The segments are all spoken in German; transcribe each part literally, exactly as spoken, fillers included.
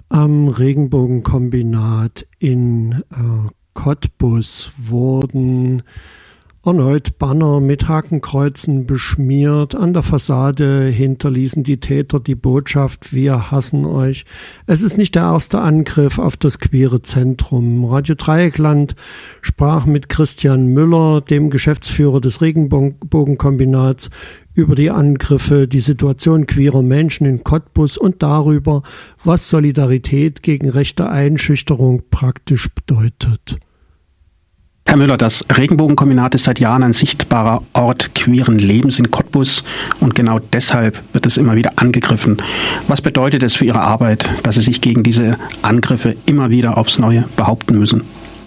Am Regenbogenkombinat in äh, Cottbus wurden erneut Banner mit Hakenkreuzen beschmiert. An der Fassade hinterließen die Täter die Botschaft: Wir hassen euch. Es ist nicht der erste Angriff auf das queere Zentrum. Radio Dreieckland sprach mit Christian Müller, dem Geschäftsführer des Regenbogenkombinats, über die Angriffe, die Situation queerer Menschen in Cottbus und darüber, was Solidarität gegen rechte Einschüchterung praktisch bedeutet. Herr Müller, das Regenbogenkombinat ist seit Jahren ein sichtbarer Ort queeren Lebens in Cottbus und genau deshalb wird es immer wieder angegriffen. Was bedeutet es für Ihre Arbeit, dass Sie sich gegen diese Angriffe immer wieder aufs Neue behaupten müssen?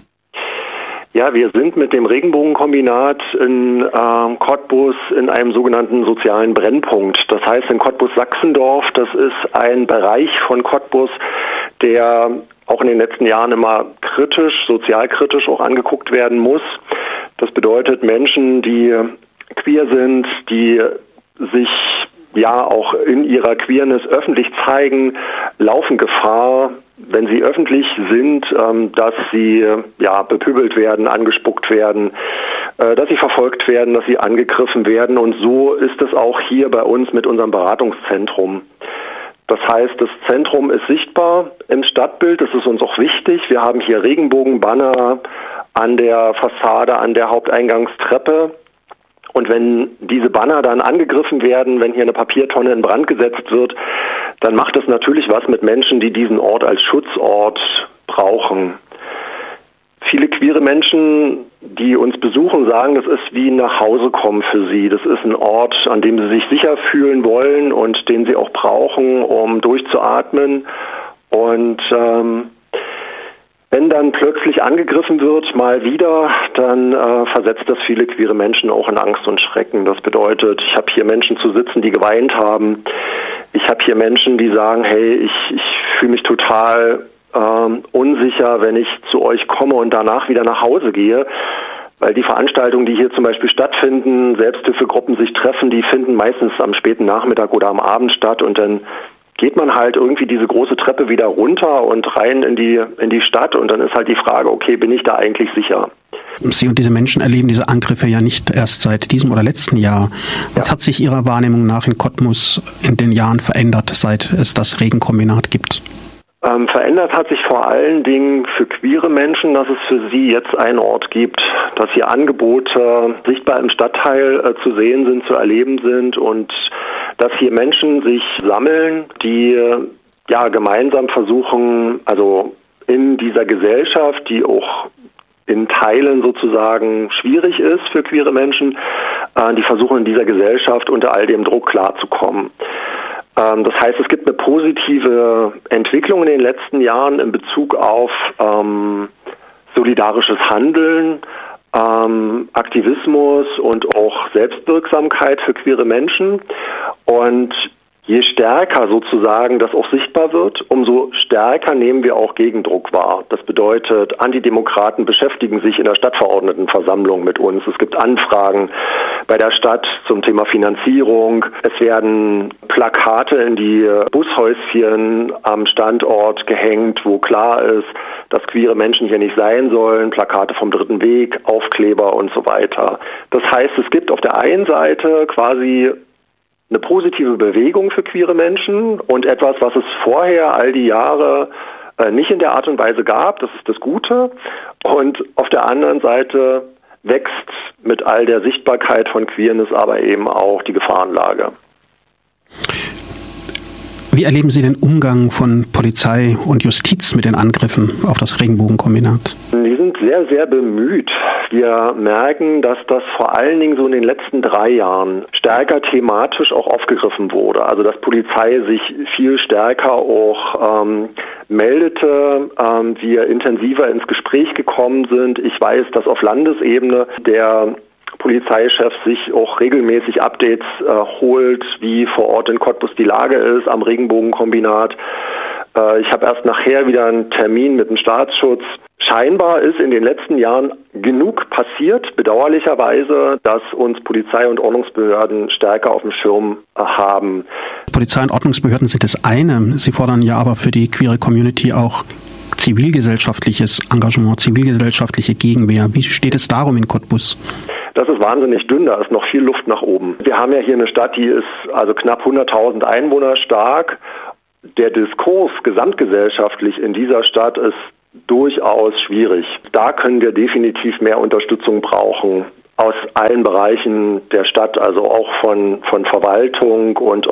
Ja, wir sind mit dem Regenbogenkombinat in äh, Cottbus in einem sogenannten sozialen Brennpunkt. Das heißt in Cottbus-Sachsendorf, das ist ein Bereich von Cottbus, der auch in den letzten Jahren immer kritisch, sozialkritisch auch angeguckt werden muss. Das bedeutet, Menschen, die queer sind, die sich ja auch in ihrer Queerness öffentlich zeigen, laufen Gefahr, wenn sie öffentlich sind, ähm, dass sie ja bepöbelt werden, angespuckt werden, äh, dass sie verfolgt werden, dass sie angegriffen werden. Und so ist es auch hier bei uns mit unserem Beratungszentrum. Das heißt, das Zentrum ist sichtbar im Stadtbild, das ist uns auch wichtig. Wir haben hier Regenbogenbanner an der Fassade, an der Haupteingangstreppe. Und wenn diese Banner dann angegriffen werden, wenn hier eine Papiertonne in Brand gesetzt wird, dann macht es natürlich was mit Menschen, die diesen Ort als Schutzort brauchen. Viele queere Menschen, die uns besuchen, sagen, das ist wie nach Hause kommen für sie. Das ist ein Ort, an dem sie sich sicher fühlen wollen und den sie auch brauchen, um durchzuatmen. Und ähm, wenn dann plötzlich angegriffen wird, mal wieder, dann äh, versetzt das viele queere Menschen auch in Angst und Schrecken. Das bedeutet, ich habe hier Menschen zu sitzen, die geweint haben. Ich habe hier Menschen, die sagen, hey, ich, ich fühle mich total ähm, unsicher, wenn ich zu euch komme und danach wieder nach Hause gehe. Weil die Veranstaltungen, die hier zum Beispiel stattfinden, Selbsthilfegruppen sich treffen, die finden meistens am späten Nachmittag oder am Abend statt und dann geht man halt irgendwie diese große Treppe wieder runter und rein in die in die Stadt und dann ist halt die Frage, okay, bin ich da eigentlich sicher? Sie und diese Menschen erleben diese Angriffe ja nicht erst seit diesem oder letzten Jahr. Was ja. hat sich Ihrer Wahrnehmung nach in Cottbus in den Jahren verändert, seit es das Regenkombinat gibt? Ähm, verändert hat sich vor allen Dingen für queere Menschen, dass es für sie jetzt einen Ort gibt, dass hier Angebote sichtbar im Stadtteil äh, zu sehen sind, zu erleben sind und dass hier Menschen sich sammeln, die äh, ja gemeinsam versuchen, also in dieser Gesellschaft, die auch in Teilen sozusagen schwierig ist für queere Menschen, äh, die versuchen in dieser Gesellschaft unter all dem Druck klarzukommen. Ähm, das heißt, es gibt eine positive Entwicklung in den letzten Jahren in Bezug auf ähm, solidarisches Handeln, ähm, Aktivismus und auch Selbstwirksamkeit für queere Menschen. Und je stärker sozusagen das auch sichtbar wird, umso stärker nehmen wir auch Gegendruck wahr. Das bedeutet, Antidemokraten beschäftigen sich in der Stadtverordnetenversammlung mit uns. Es gibt Anfragen bei der Stadt zum Thema Finanzierung. Es werden Plakate in die Bushäuschen am Standort gehängt, wo klar ist, dass queere Menschen hier nicht sein sollen, Plakate vom Dritten Weg, Aufkleber und so weiter. Das heißt, es gibt auf der einen Seite quasi eine positive Bewegung für queere Menschen und etwas, was es vorher all die Jahre äh, nicht in der Art und Weise gab. Das ist das Gute. Und auf der anderen Seite wächst mit all der Sichtbarkeit von Queerness aber eben auch die Gefahrenlage. Wie erleben Sie den Umgang von Polizei und Justiz mit den Angriffen auf das Regenbogenkombinat? Die sind sehr, sehr bemüht. Wir merken, dass das vor allen Dingen so in den letzten drei Jahren stärker thematisch auch aufgegriffen wurde. Also dass Polizei sich viel stärker auch ähm, meldete, ähm, wir intensiver ins Gespräch gekommen sind. Ich weiß, dass auf Landesebene der Polizeichef sich auch regelmäßig Updates äh, holt, wie vor Ort in Cottbus die Lage ist am Regenbogenkombinat. Äh, ich habe erst nachher wieder einen Termin mit dem Staatsschutz. Scheinbar ist in den letzten Jahren genug passiert, bedauerlicherweise, dass uns Polizei und Ordnungsbehörden stärker auf dem Schirm äh, haben. Polizei und Ordnungsbehörden sind das eine. Sie fordern ja aber für die queere Community auch zivilgesellschaftliches Engagement, zivilgesellschaftliche Gegenwehr. Wie steht es darum in Cottbus? Das ist wahnsinnig dünn, da ist noch viel Luft nach oben. Wir haben ja hier eine Stadt, die ist also knapp hunderttausend Einwohner stark. Der Diskurs gesamtgesellschaftlich in dieser Stadt ist durchaus schwierig. Da können wir definitiv mehr Unterstützung brauchen aus allen Bereichen der Stadt, also auch von, von Verwaltung und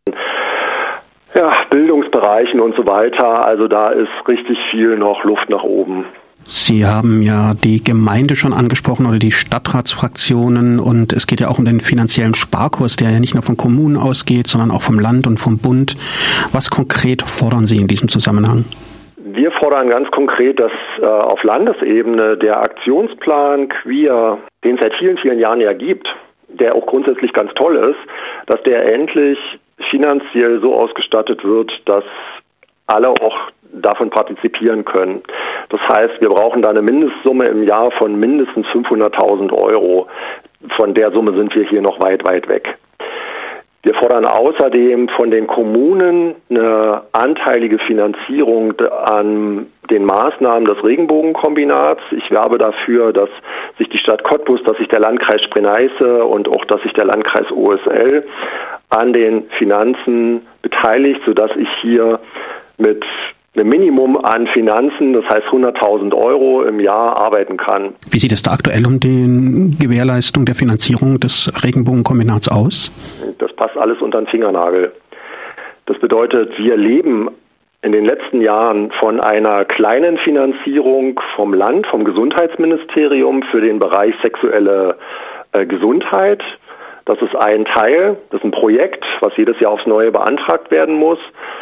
ja, Bildungsbereichen und so weiter. Also da ist richtig viel noch Luft nach oben. Sie haben ja die Gemeinde schon angesprochen oder die Stadtratsfraktionen und es geht ja auch um den finanziellen Sparkurs, der ja nicht nur von Kommunen ausgeht, sondern auch vom Land und vom Bund. Was konkret fordern Sie in diesem Zusammenhang? Wir fordern ganz konkret, dass äh, auf Landesebene der Aktionsplan Queer, den es seit vielen, vielen Jahren ja gibt, der auch grundsätzlich ganz toll ist, dass der endlich finanziell so ausgestattet wird, dass alle auch davon partizipieren können. Das heißt, wir brauchen da eine Mindestsumme im Jahr von mindestens fünfhunderttausend Euro. Von der Summe sind wir hier noch weit, weit weg. Wir fordern außerdem von den Kommunen eine anteilige Finanzierung an den Maßnahmen des Regenbogenkombinats. Ich werbe dafür, dass sich die Stadt Cottbus, dass sich der Landkreis Spree-Neiße und auch, dass sich der Landkreis O S L an den Finanzen beteiligt, sodass ich hier mit einem Minimum an Finanzen, das heißt hunderttausend Euro im Jahr, arbeiten kann. Wie sieht es da aktuell um die Gewährleistung der Finanzierung des Regenbogenkombinats aus? Das passt alles unter den Fingernagel. Das bedeutet, wir leben in den letzten Jahren von einer kleinen Finanzierung vom Land, vom Gesundheitsministerium für den Bereich sexuelle äh, Gesundheit. Das ist ein Teil, das ist ein Projekt, was jedes Jahr aufs Neue beantragt werden muss.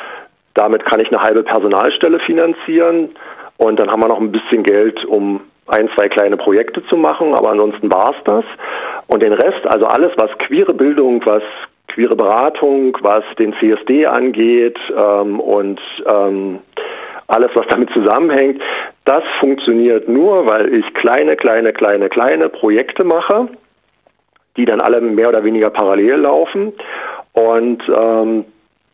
Damit kann ich eine halbe Personalstelle finanzieren und dann haben wir noch ein bisschen Geld, um ein, zwei kleine Projekte zu machen, aber ansonsten war es das. Und den Rest, also alles, was queere Bildung, was queere Beratung, was den C S D angeht ähm, und ähm, alles, was damit zusammenhängt, das funktioniert nur, weil ich kleine, kleine, kleine, kleine Projekte mache, die dann alle mehr oder weniger parallel laufen. Und ähm,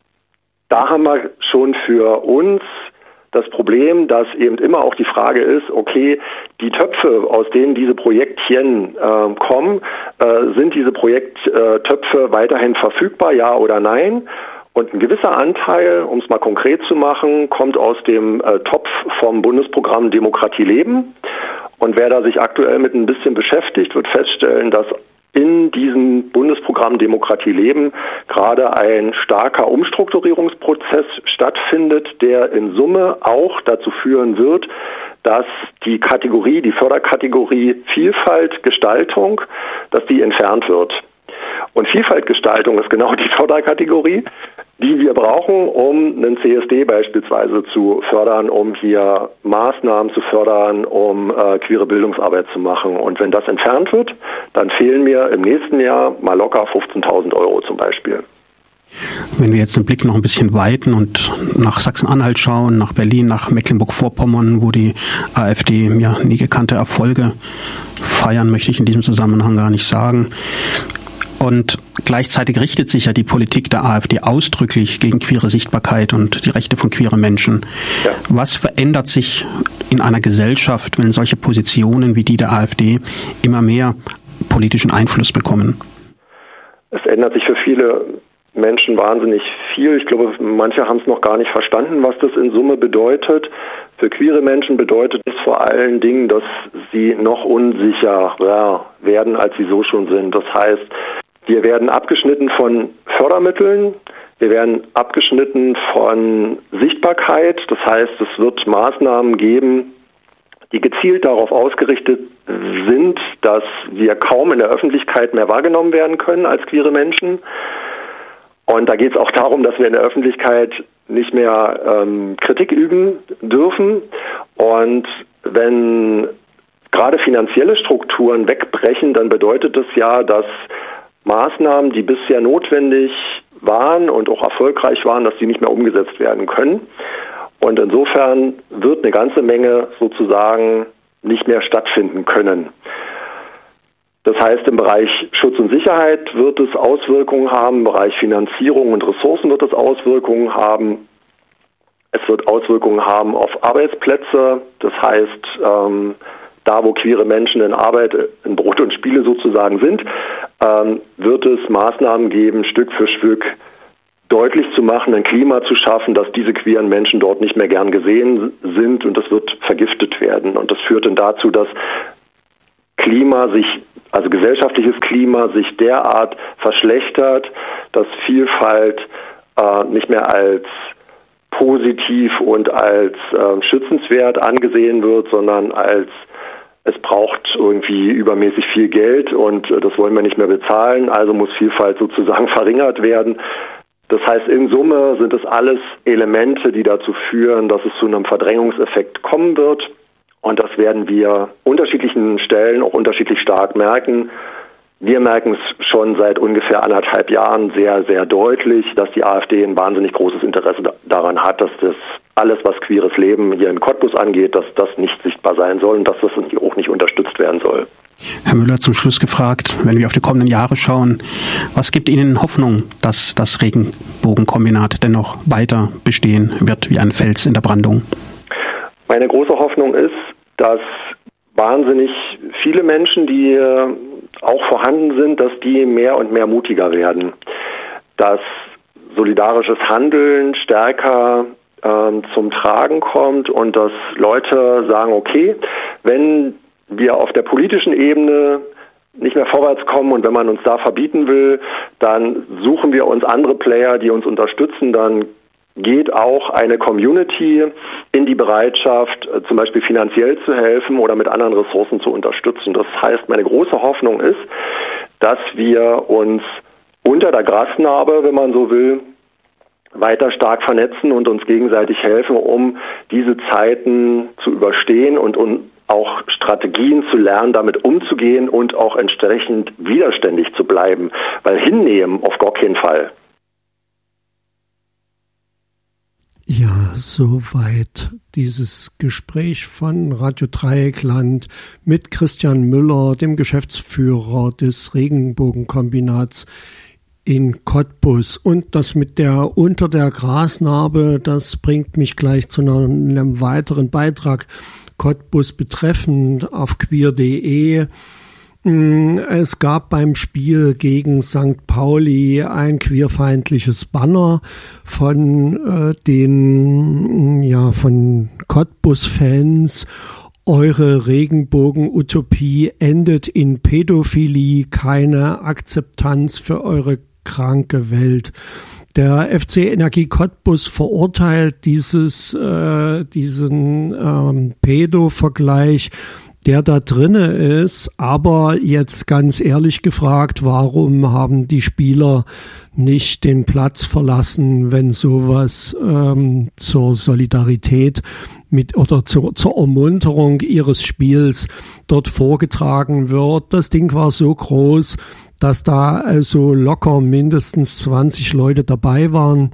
da haben wir schon für uns das Problem, dass eben immer auch die Frage ist, okay, die Töpfe, aus denen diese Projektchen äh, kommen, äh, sind diese Projekttöpfe weiterhin verfügbar, ja oder nein? Und ein gewisser Anteil, um es mal konkret zu machen, kommt aus dem äh, Topf vom Bundesprogramm Demokratie leben. Und wer da sich aktuell mit ein bisschen beschäftigt, wird feststellen, dass in diesem Bundesprogramm Demokratie leben gerade ein starker Umstrukturierungsprozess stattfindet, der in Summe auch dazu führen wird, dass die Kategorie, die Förderkategorie Vielfalt, Gestaltung, dass die entfernt wird. Und Vielfaltgestaltung ist genau die Förderkategorie, die wir brauchen, um einen C S D beispielsweise zu fördern, um hier Maßnahmen zu fördern, um äh, queere Bildungsarbeit zu machen. Und wenn das entfernt wird, dann fehlen mir im nächsten Jahr mal locker fünfzehntausend Euro zum Beispiel. Wenn wir jetzt den Blick noch ein bisschen weiten und nach Sachsen-Anhalt schauen, nach Berlin, nach Mecklenburg-Vorpommern, wo die AfD ja nie gekannte Erfolge feiern, möchte ich in diesem Zusammenhang gar nicht sagen. Und gleichzeitig richtet sich ja die Politik der AfD ausdrücklich gegen queere Sichtbarkeit und die Rechte von queeren Menschen. Ja. Was verändert sich in einer Gesellschaft, wenn solche Positionen wie die der AfD immer mehr politischen Einfluss bekommen? Es ändert sich für viele Menschen wahnsinnig viel. Ich glaube, manche haben es noch gar nicht verstanden, was das in Summe bedeutet. Für queere Menschen bedeutet es vor allen Dingen, dass sie noch unsicherer werden, als sie so schon sind. Das heißt, wir werden abgeschnitten von Fördermitteln, wir werden abgeschnitten von Sichtbarkeit. Das heißt, es wird Maßnahmen geben, die gezielt darauf ausgerichtet sind, dass wir kaum in der Öffentlichkeit mehr wahrgenommen werden können als queere Menschen. Und da geht es auch darum, dass wir in der Öffentlichkeit nicht mehr ähm, Kritik üben dürfen. Und wenn gerade finanzielle Strukturen wegbrechen, dann bedeutet das ja, dass Maßnahmen, die bisher notwendig waren und auch erfolgreich waren, dass die nicht mehr umgesetzt werden können. Und insofern wird eine ganze Menge sozusagen nicht mehr stattfinden können. Das heißt, im Bereich Schutz und Sicherheit wird es Auswirkungen haben, im Bereich Finanzierung und Ressourcen wird es Auswirkungen haben. Es wird Auswirkungen haben auf Arbeitsplätze, das heißt, ähm, da wo queere Menschen in Arbeit, in Brot und Spiele sozusagen sind, ähm, wird es Maßnahmen geben, Stück für Stück deutlich zu machen, ein Klima zu schaffen, dass diese queeren Menschen dort nicht mehr gern gesehen sind und das wird vergiftet werden. Und das führt dann dazu, dass Klima sich, also gesellschaftliches Klima sich derart verschlechtert, dass Vielfalt äh, nicht mehr als positiv und als äh, schützenswert angesehen wird, sondern als es braucht irgendwie übermäßig viel Geld und äh, das wollen wir nicht mehr bezahlen, also muss Vielfalt sozusagen verringert werden. Das heißt, in Summe sind es alles Elemente, die dazu führen, dass es zu einem Verdrängungseffekt kommen wird. Und das werden wir unterschiedlichen Stellen auch unterschiedlich stark merken. Wir merken es schon seit ungefähr anderthalb Jahren sehr, sehr deutlich, dass die AfD ein wahnsinnig großes Interesse daran hat, dass das alles, was queeres Leben hier in Cottbus angeht, dass das nicht sichtbar sein soll und dass das auch nicht unterstützt werden soll. Herr Müller, zum Schluss gefragt, wenn wir auf die kommenden Jahre schauen, was gibt Ihnen Hoffnung, dass das Regenbogenkombinat dennoch weiter bestehen wird wie ein Fels in der Brandung? Meine große Hoffnung ist, dass wahnsinnig viele Menschen, die auch vorhanden sind, dass die mehr und mehr mutiger werden. Dass solidarisches Handeln stärker äh, zum Tragen kommt und dass Leute sagen, okay, wenn wir auf der politischen Ebene nicht mehr vorwärts kommen und wenn man uns da verbieten will, dann suchen wir uns andere Player, die uns unterstützen, dann geht auch eine Community in die Bereitschaft, zum Beispiel finanziell zu helfen oder mit anderen Ressourcen zu unterstützen. Das heißt, meine große Hoffnung ist, dass wir uns unter der Grasnarbe, wenn man so will, weiter stark vernetzen und uns gegenseitig helfen, um diese Zeiten zu überstehen und, und auch Strategien zu lernen, damit umzugehen und auch entsprechend widerständig zu bleiben. Weil hinnehmen auf gar keinen Fall. Ja, soweit dieses Gespräch von Radio Dreieckland mit Christian Müller, dem Geschäftsführer des Regenbogenkombinats in Cottbus. Und das mit der unter der Grasnarbe, das bringt mich gleich zu einem weiteren Beitrag Cottbus betreffend auf queer punkt de. Es gab beim Spiel gegen Sankt Pauli ein queerfeindliches Banner von äh, den ja von Cottbus-Fans. Eure Regenbogen-Utopie endet in Pädophilie, keine Akzeptanz für eure kranke Welt. Der F C Energie Cottbus verurteilt dieses äh, diesen ähm, Pädo-Vergleich, der da drinne ist, aber jetzt ganz ehrlich gefragt, warum haben die Spieler nicht den Platz verlassen, wenn sowas ähm, zur Solidarität mit oder zur, zur Ermunterung ihres Spiels dort vorgetragen wird? Das Ding war so groß, dass da also locker mindestens zwanzig Leute dabei waren.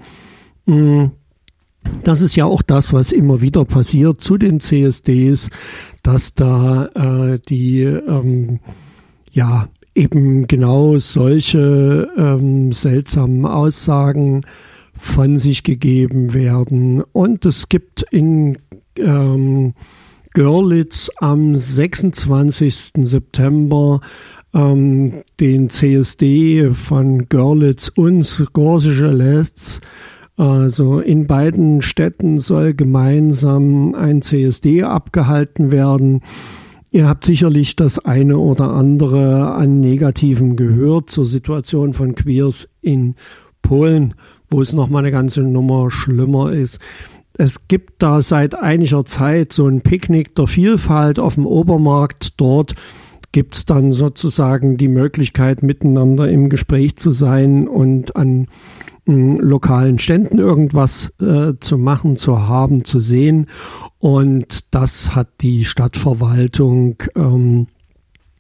Das ist ja auch das, was immer wieder passiert zu den C S Ds, dass da äh, die ähm, ja eben genau solche ähm, seltsamen Aussagen von sich gegeben werden. Und es gibt in ähm, Görlitz am sechsundzwanzigsten September ähm, den C S D von Görlitz und Gorsische Letz. Also in beiden Städten soll gemeinsam ein C S D abgehalten werden. Ihr habt sicherlich das eine oder andere an Negativen gehört zur Situation von Queers in Polen, wo es nochmal eine ganze Nummer schlimmer ist. Es gibt da seit einiger Zeit so ein Picknick der Vielfalt auf dem Obermarkt. Dort gibt's dann sozusagen die Möglichkeit, miteinander im Gespräch zu sein und an lokalen Ständen irgendwas äh, zu machen, zu haben, zu sehen. Und das hat die Stadtverwaltung ähm,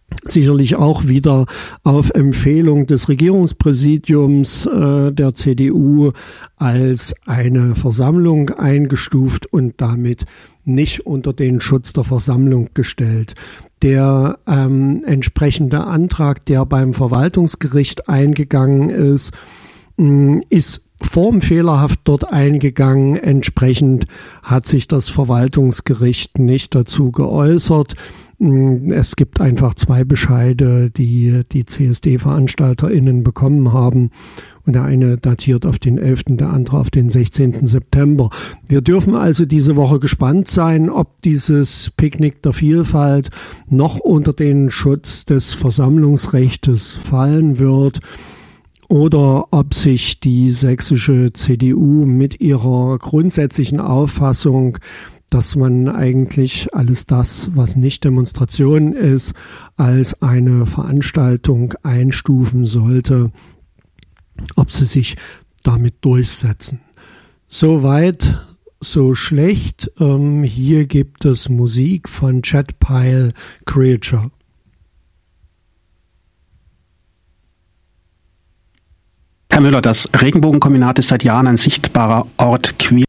sicherlich auch wieder auf Empfehlung des Regierungspräsidiums äh, der C D U als eine Versammlung eingestuft und damit nicht unter den Schutz der Versammlung gestellt. Der ähm, entsprechende Antrag, der beim Verwaltungsgericht eingegangen ist, mh, ist formfehlerhaft dort eingegangen. Entsprechend hat sich das Verwaltungsgericht nicht dazu geäußert. Es gibt einfach zwei Bescheide, die die C S D-VeranstalterInnen bekommen haben. Und der eine datiert auf den elften, der andere auf den sechzehnten September. Wir dürfen also diese Woche gespannt sein, ob dieses Picknick der Vielfalt noch unter den Schutz des Versammlungsrechtes fallen wird oder ob sich die sächsische C D U mit ihrer grundsätzlichen Auffassung, dass man eigentlich alles das, was nicht Demonstration ist, als eine Veranstaltung einstufen sollte, ob sie sich damit durchsetzen. Soweit, so schlecht. Ähm, hier gibt es Musik von Chatpile Creature. Herr Müller, das Regenbogenkombinat ist seit Jahren ein sichtbarer Ort queer